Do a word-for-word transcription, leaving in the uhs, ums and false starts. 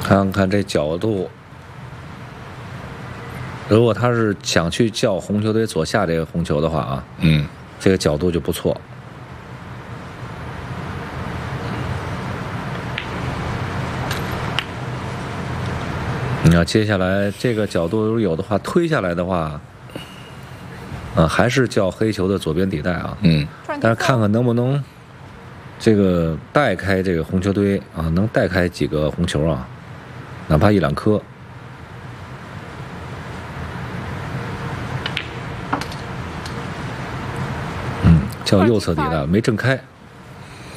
看看这角度，如果他是想去叫红球队左下这个红球的话啊， 嗯， 这个角度就不错。你要接下来这个角度如果有的话，推下来的话，啊，还是叫黑球的左边底带啊。 嗯， 但是看看能不能这个带开这个红球堆啊，能带开几个红球啊，哪怕一两颗。嗯，叫右侧底带没正开。